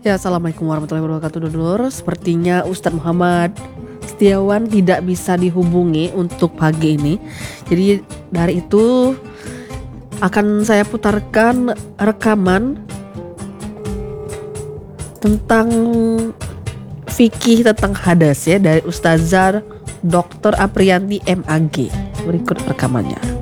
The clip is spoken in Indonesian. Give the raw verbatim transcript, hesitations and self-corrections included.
Ya, assalamualaikum warahmatullahi wabarakatuh, Dulur. Sepertinya Ustadz Muhammad Setiawan tidak bisa dihubungi untuk pagi ini. Jadi dari itu akan saya putarkan rekaman tentang fikih tentang hadas ya dari Ustazah doktor Apriyanti M A G. Berikut rekamannya.